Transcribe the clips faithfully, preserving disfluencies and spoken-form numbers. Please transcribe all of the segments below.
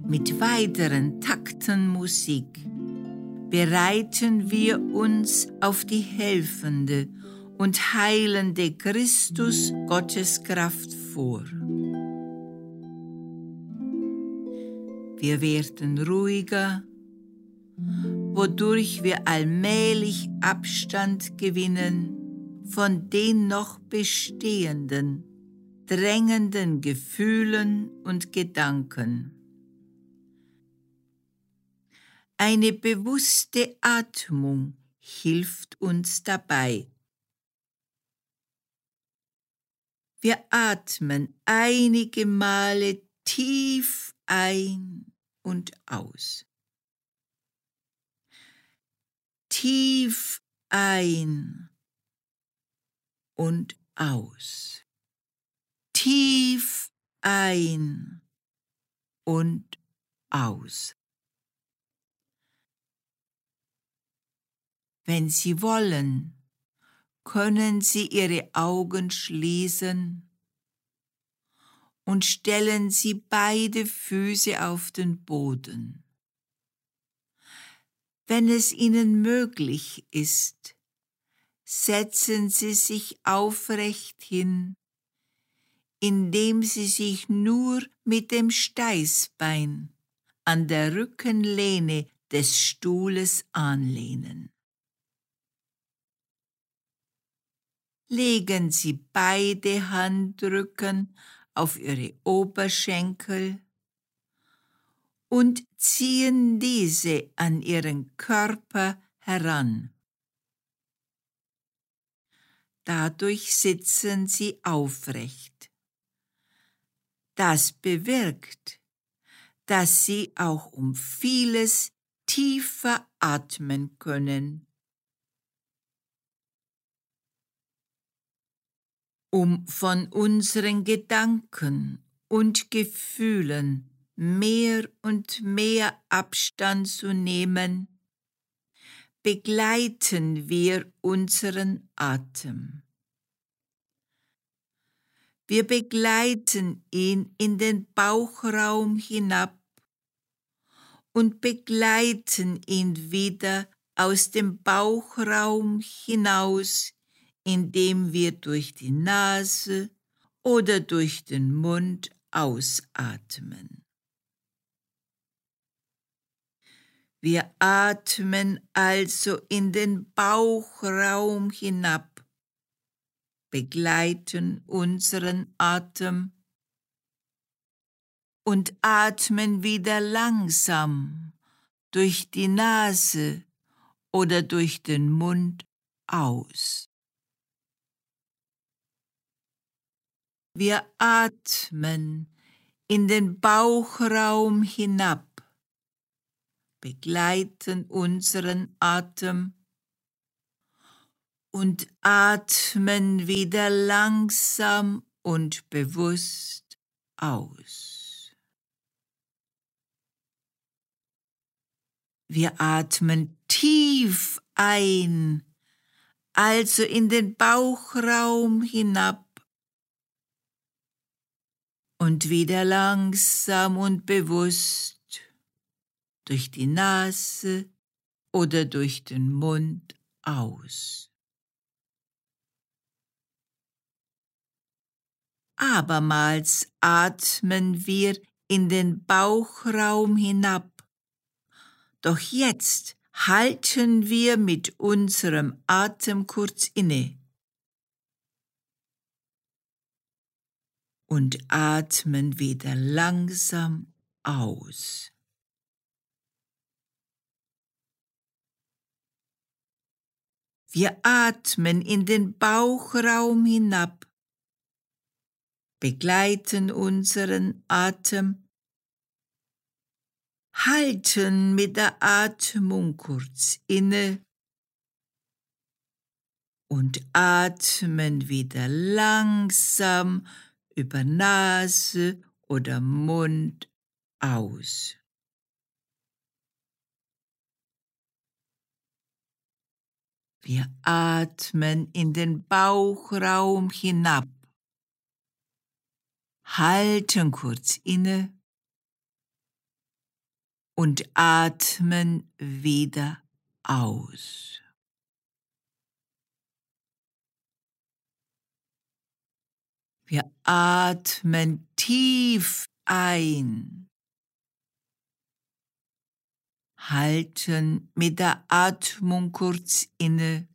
Mit weiteren Takten Musik bereiten wir uns auf die helfende und heilende Christus Gotteskraft vor. Wir werden ruhiger, wodurch wir allmählich Abstand gewinnen von den noch bestehenden, drängenden Gefühlen und Gedanken. Eine bewusste Atmung hilft uns dabei. Wir atmen einige Male tief ein und aus. Tief ein und aus. Tief ein und aus. Wenn Sie wollen, können Sie Ihre Augen schließen und stellen Sie beide Füße auf den Boden. Wenn es Ihnen möglich ist, setzen Sie sich aufrecht hin, indem Sie sich nur mit dem Steißbein an der Rückenlehne des Stuhles anlehnen. Legen Sie beide Handrücken auf Ihre Oberschenkel und ziehen diese an Ihren Körper heran. Dadurch sitzen Sie aufrecht. Das bewirkt, dass Sie auch um vieles tiefer atmen können. Um von unseren Gedanken und Gefühlen mehr und mehr Abstand zu nehmen, begleiten wir unseren Atem. Wir begleiten ihn in den Bauchraum hinab und begleiten ihn wieder aus dem Bauchraum hinaus, indem wir durch die Nase oder durch den Mund ausatmen. Wir atmen also in den Bauchraum hinab, begleiten unseren Atem und atmen wieder langsam durch die Nase oder durch den Mund aus. Wir atmen in den Bauchraum hinab, begleiten unseren Atem und atmen wieder langsam und bewusst aus. Wir atmen tief ein, also in den Bauchraum hinab, und wieder langsam und bewusst durch die Nase oder durch den Mund aus. Abermals atmen wir in den Bauchraum hinab. Doch jetzt halten wir mit unserem Atem kurz inne und atmen wieder langsam aus. Wir atmen in den Bauchraum hinab, begleiten unseren Atem, halten mit der Atmung kurz inne und atmen wieder langsam über Nase oder Mund aus. Wir atmen in den Bauchraum hinab, halten kurz inne und atmen wieder aus. Wir atmen tief ein, halten mit der Atmung kurz inne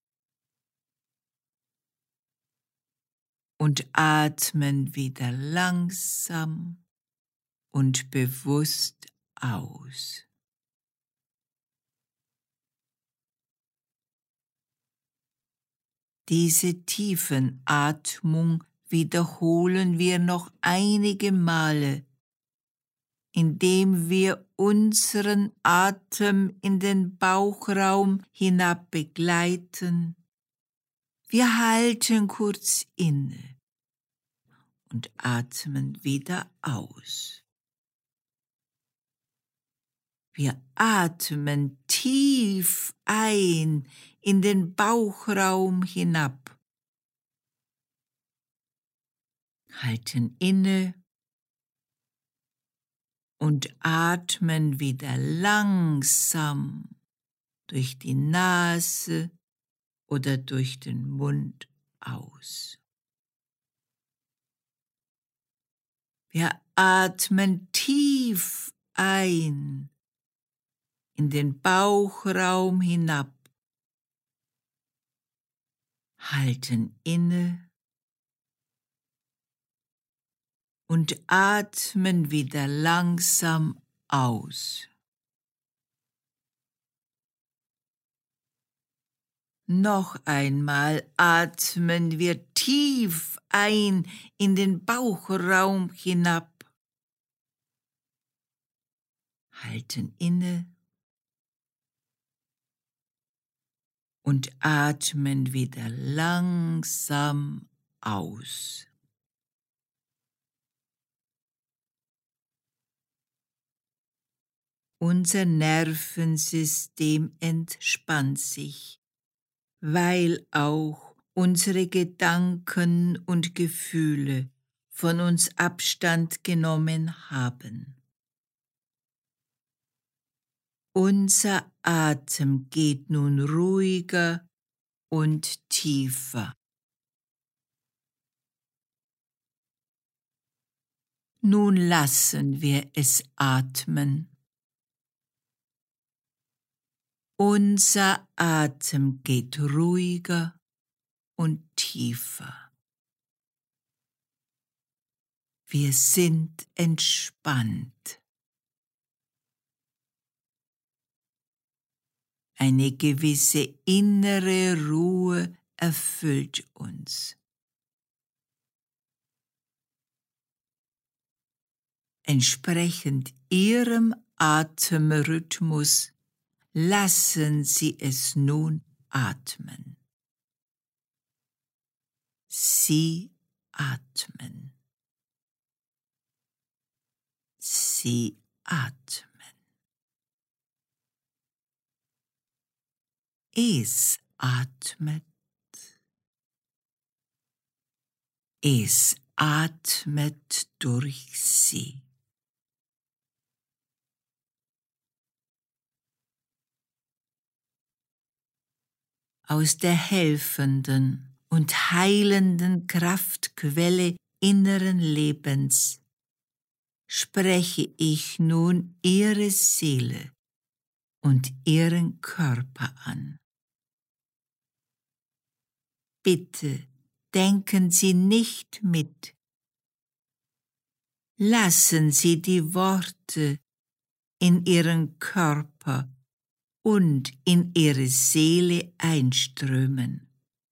und atmen wieder langsam und bewusst aus. Diese Tiefenatmung wiederholen wir noch einige Male, indem wir unseren Atem in den Bauchraum hinab begleiten. Wir halten kurz inne und atmen wieder aus. Wir atmen tief ein in den Bauchraum hinab, halten inne und atmen wieder langsam durch die Nase oder durch den Mund aus. Wir atmen tief ein in den Bauchraum hinab, halten inne und atmen wieder langsam aus. Noch einmal atmen wir tief ein in den Bauchraum hinab, halten inne und atmen wieder langsam aus. Unser Nervensystem entspannt sich, weil auch unsere Gedanken und Gefühle von uns Abstand genommen haben. Unser Atem geht nun ruhiger und tiefer. Nun lassen wir es atmen. Unser Atem geht ruhiger und tiefer. Wir sind entspannt. Eine gewisse innere Ruhe erfüllt uns. Entsprechend Ihrem Atemrhythmus lassen Sie es nun atmen. Sie atmen. Sie atmen. Es atmet. Es atmet durch Sie. Aus der helfenden und heilenden Kraftquelle inneren Lebens spreche ich nun Ihre Seele und Ihren Körper an. Bitte denken Sie nicht mit. Lassen Sie die Worte in Ihren Körper und in Ihre Seele einströmen.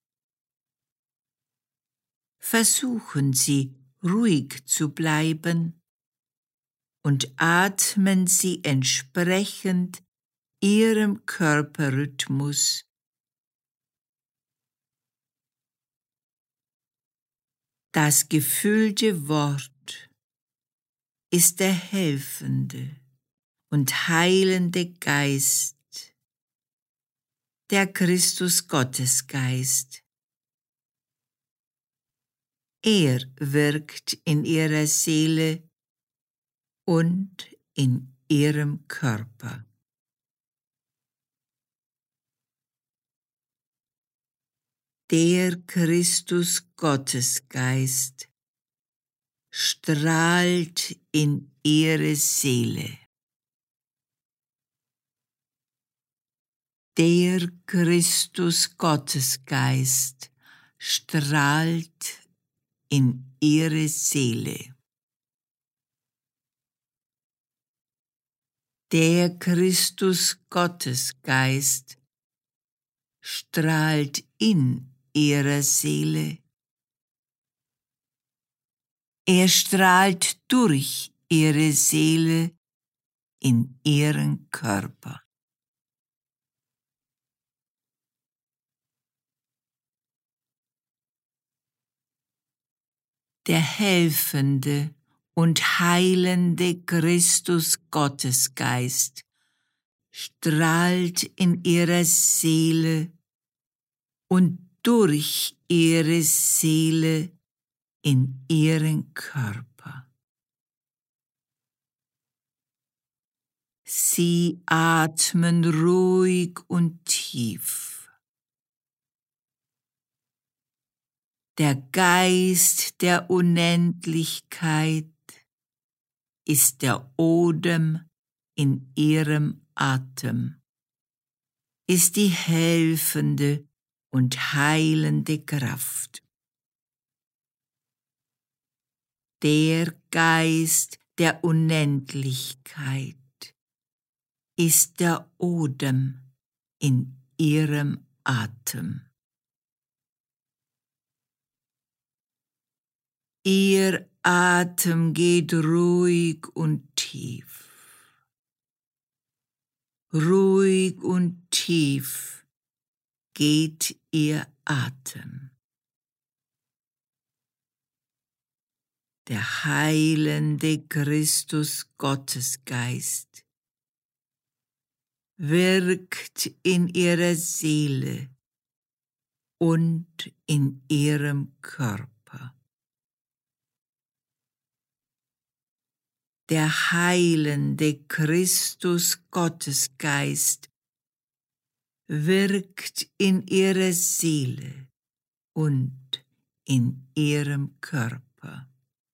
Versuchen Sie, ruhig zu bleiben und atmen Sie entsprechend Ihrem Körperrhythmus. Das gefüllte Wort ist der helfende und heilende Geist, der Christus-Gottesgeist. Er wirkt in Ihrer Seele und in ihrem Körper. Der Christus Gottesgeist strahlt in ihre Seele. Der Christus Gottesgeist strahlt in ihre Seele. Der Christus Gottesgeist strahlt in ihrer Seele. Er strahlt durch ihre Seele in ihren Körper. Der helfende und heilende Christus Gottesgeist strahlt in ihrer Seele und durch ihre Seele in ihren Körper. Sie atmen ruhig und tief. Der Geist der Unendlichkeit ist der Odem in ihrem Atem, ist die helfende und heilende Kraft. Der Geist der Unendlichkeit ist der Odem in ihrem Atem. Ihr Atem geht ruhig und tief. Ruhig und tief geht ihr Atem. Der heilende Christus Gottesgeist wirkt in ihrer Seele und in ihrem Körper. Der heilende Christus Gottesgeist wirkt in ihrer Seele und in ihrem Körper.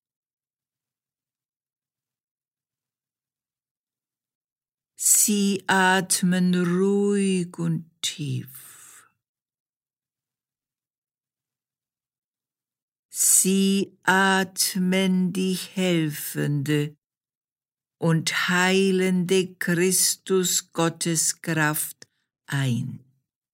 Sie atmen ruhig und tief. Sie atmen die helfende und heilende Christus Gotteskraft ein.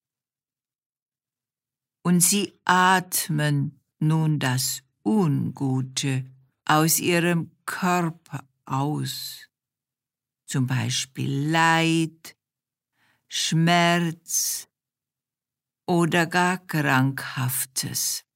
Und sie atmen nun das Ungute aus ihrem Körper aus, zum Beispiel Leid, Schmerz oder gar Krankhaftes.